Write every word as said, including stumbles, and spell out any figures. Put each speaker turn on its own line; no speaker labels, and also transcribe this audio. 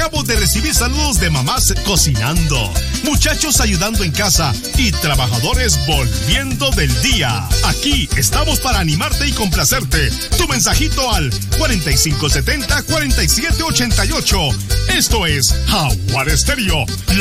Acabo de recibir saludos de mamás cocinando, muchachos ayudando en casa y trabajadores volviendo del día. Aquí estamos para animarte y complacerte. Tu mensajito al cuarenta y cinco setenta, cuarenta y siete ochenta y ocho. Esto es Jaguar Estéreo.